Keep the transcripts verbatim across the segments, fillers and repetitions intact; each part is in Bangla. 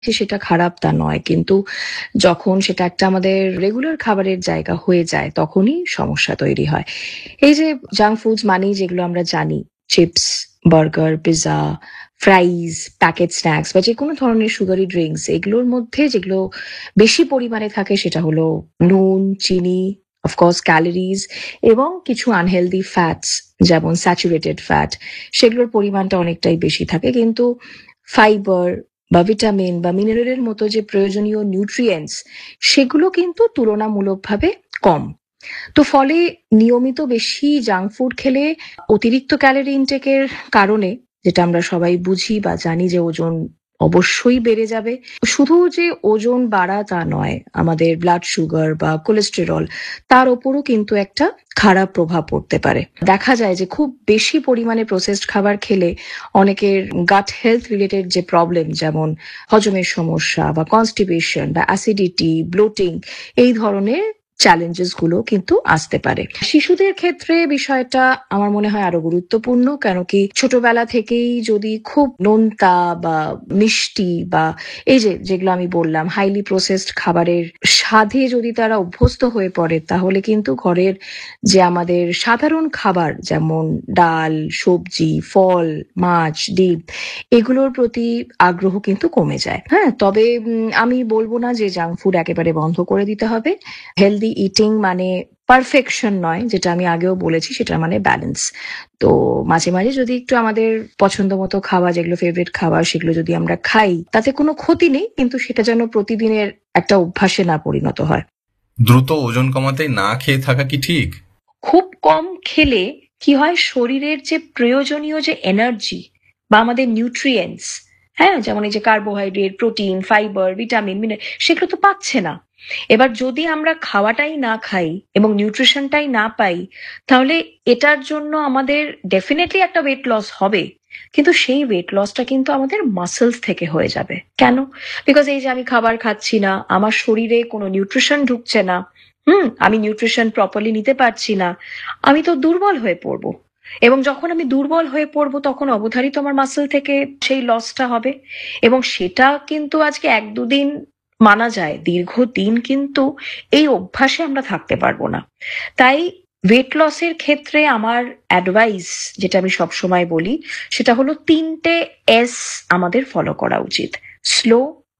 যে সেটা খারাপ তা নয়, কিন্তু যখন সেটা একটা আমাদের রেগুলার খাবারের জায়গা হয়ে যায় তখনই সমস্যা তৈরি হয়। এই যে জাঙ্ক ফুডস মানেই যেগুলো আমরা জানি, chips, burger, pizza, ফ্রাইজ, packet snacks বা যে কোনো ধরনের সুগারি ড্রিঙ্কস, এগুলোর মধ্যে যেগুলো বেশি পরিমাণে থাকে সেটা হলো নুন, চিনি, অফকোর্স ক্যালোরিজ এবং কিছু আনহেলদি ফ্যাটস যেমন স্যাচুরেটেড ফ্যাট, সেগুলোর পরিমাণটা অনেকটাই বেশি থাকে। কিন্তু ফাইবার বা ভিটামিন বা মিনারেলের মতো যে প্রয়োজনীয় নিউট্রিয়েন্টস, সেগুলো কিন্তু তুলনামূলকভাবে কম। তো ফলে নিয়মিত বেশি জাঙ্ক ফুড খেলে অতিরিক্ত ক্যালোরি ইনটেকের কারণে, যেটা আমরা সবাই বুঝি বা জানি, যে ওজন অবশ্যই বেড়ে যাবে। শুধু যে ওজন বাড়া তা নয়, আমাদের ব্লাড সুগার বা কোলেস্টেরল, তার ওপরও কিন্তু একটা খারাপ প্রভাব পড়তে পারে। দেখা যায় যে খুব বেশি পরিমাণে প্রসেসড খাবার খেলে অনেকের গাট হেলথ রিলেটেড যে প্রবলেম, যেমন হজমের সমস্যা বা কনস্টিপেশন বা অ্যাসিডিটি, ব্লোটিং, এই ধরনের চ্যালেঞ্জেস গুলো কিন্তু আসতে পারে। শিশুদের ক্ষেত্রে বিষয়টা আমার মনে হয় আরো গুরুত্বপূর্ণ, কেন কি ছোটবেলা থেকেই যদি খুব নোনতা বা মিষ্টি বা এই যে যেগুলো আমি বললাম হাইলি প্রসেসড খাবারের স্বাদে যদি তারা অভ্যস্ত হয়ে পড়ে, তাহলে কিন্তু ঘরের যে আমাদের সাধারণ খাবার যেমন ডাল, সবজি, ফল, মাছ, ডিম, এগুলোর প্রতি আগ্রহ কিন্তু কমে যায়। হ্যাঁ, তবে উম, আমি বলবো না যে জাঙ্ক ফুড একেবারে বন্ধ করে দিতে হবে। হেলদি ইটিং মানে পারফেকশন নয়, যেটা আমি আগেও বলেছি, সেটা মানে ব্যালেন্স। তো মাঝে মাঝে যদি একটু আমাদের পছন্দ মতো খাবার, যেগুলো ফেভারিট খাবার, সেগুলো যদি আমরা খাই, তাতে কোনো ক্ষতি নেই, কিন্তু সেটা যেন প্রতিদিনের একটা অভ্যাসে না পরিণত হয়। দ্রুত ওজন কমাতে না খেয়ে থাকা কি ঠিক? খুব কম খেলে কি হয়, শরীরের যে প্রয়োজনীয় যে এনার্জি বা আমাদের নিউট্রিয়েন্টস, হ্যাঁ, যেমন এই যে carbohydrate, protein, fibre, vitamin, mineral, সেগুলো তো পাচ্ছে না। এবার যদি আমরা খাওয়াটাই না খাই এবং নিউট্রিশনটাই না পাই, তাহলে এটার জন্য আমাদের ডেফিনেটলি একটা ওয়েট লস হবে, কিন্তু সেই ওয়েট লসটা কিন্তু আমাদের মাসেলস থেকে হয়ে যাবে। কেন? বিকজ এই যে আমি খাবার খাচ্ছি না, আমার শরীরে কোনো নিউট্রিশন ঢুকছে না, হুম, আমি নিউট্রিশন প্রপারলি নিতে পারছি না, আমি তো দুর্বল হয়ে পড়বো। এবং যখন আমি দুর্বল হয়ে পড়বো, তখন অবধারিত আমার মাসেল থেকে সেই লসটা হবে। এবং সেটা কিন্তু আজকে এক দুদিন মানা যায়, দীর্ঘদিন কিন্তু এই অভ্যাসে আমরা থাকতে পারবো না। তাই ওয়েট লসের ক্ষেত্রে আমার অ্যাডভাইস, যেটা আমি সবসময় বলি, সেটা হলো তিনটে এস আমাদের ফলো করা উচিত: স্লো,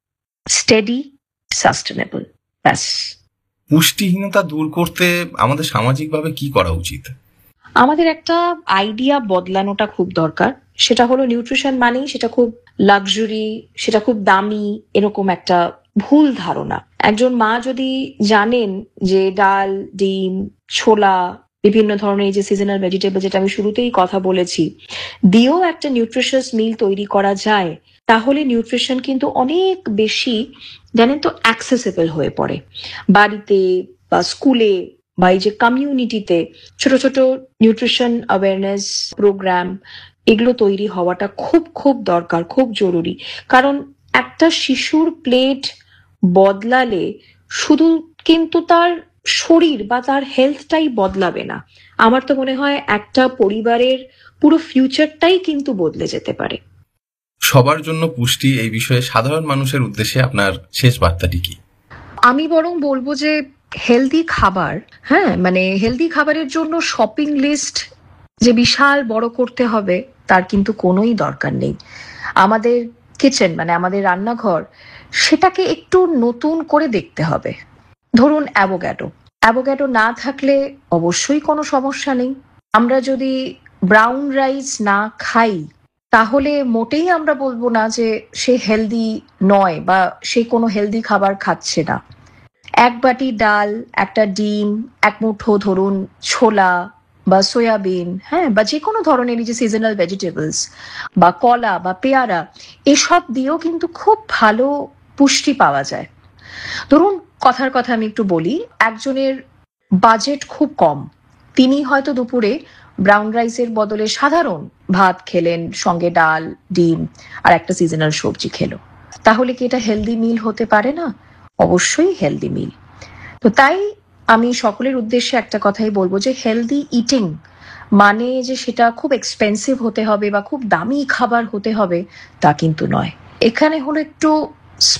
স্টেডি, সাস্টেনেবল। ব্যাস। পুষ্টিহীনতা দূর করতে আমাদের সামাজিকভাবে কি করা উচিত? আমাদের একটা আইডিয়া বদলানোটা খুব দরকার। সেটা হলো নিউট্রিশন মানেই সেটা খুব লাক্সারি, সেটা খুব দামি, এরকম একটা ভুল ধারণা। একজন মা যদি জানেন যে ডাল, ডিম, ছোলা, বিভিন্ন ধরনের এই যে সিজনাল ভেজিটেবল, যেটা আমি শুরুতেই কথা বলেছি, দিয়েও একটা নিউট্রিশিয়াস মিল তৈরি করা যায়, তাহলে নিউট্রিশন কিন্তু অনেক বেশি, জানেন তো, অ্যাক্সেসিবল হয়ে পড়ে। বাড়িতে বা স্কুলে বা এই যে কমিউনিটিতে ছোট ছোট নিউট্রিশন অ্যাওয়ারনেস প্রোগ্রাম, এগুলো তৈরি হওয়াটা খুব খুব দরকার, খুব জরুরি। কারণ একটা শিশুর প্লেট বদলালে শুধু কিন্তু তার শরীর বা তার হেলথটাই বদলাবে না, আমার তো মনে হয় একটা পরিবারের পুরো ফিউচারটাই কিন্তু বদলে যেতে পারে। সবার জন্য পুষ্টি এই বিষয়ে সাধারণ মানুষের উদ্দেশ্যে আপনার শেষ বার্তাটি কি? আমি বরং বলবো যে হেলদি খাবার, হ্যাঁ, মানে হেলদি খাবারের জন্য শপিং লিস্ট যে বিশাল বড় করতে হবে, তার কিন্তু কোনোই দরকার নেই। আমাদের কিচেন মানে আমাদের রান্নাঘর, সেটাকে একটু নতুন করে দেখতে হবে। ধরুন অ্যাভোক্যাডো, অ্যাভোক্যাডো না থাকলে অবশ্যই কোনো সমস্যা নেই। আমরা যদি ব্রাউন রাইস না খাই, তাহলে মোটেই আমরা বলবো না যে সে হেলদি নয় বা সে কোনো হেলদি খাবার খাচ্ছে না। এক বাটি ডাল, একটা ডিম, এক মুঠো ধরুন ছোলা বা সয়াবিন, হ্যাঁ, বা যে কোনো ধরনের এই যে সিজনাল ভেজিটেবলস বা কলা বা পেয়ারা, এসব দিয়েও কিন্তু খুব ভালো পুষ্টি পাওয়া যায়। ধরুন, কথার কথা আমি একটু বলি, একজনের বাজেট খুব কম, তিনি হয়তো দুপুরে ব্রাউন রাইসের বদলে সাধারণ ভাত খেলেন, সঙ্গে ডাল, ডিম আর একটা সিজনাল সবজি খেলো, তাহলে কি এটা হেলদি মিল হতে পারে না? অবশ্যই হেলদি মিল। তো তাই আমি সকলের উদ্দেশ্যে একটা কথাই বলবো যে হেলদি ইটিং মানে যে সেটা খুব এক্সপেন্সিভ হতে হবে বা খুব দামি খাবার হতে হবে, তা কিন্তু নয়। এখানে হলো একটু